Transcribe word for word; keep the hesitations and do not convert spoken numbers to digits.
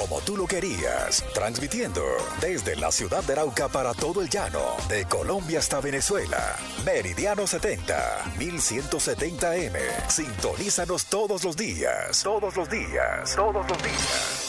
como tú lo querías, transmitiendo desde la ciudad de Arauca para todo el llano, de Colombia hasta Venezuela. Meridiano setenta, mil ciento setenta eme. Sintonízanos todos los días, todos los días, todos los días.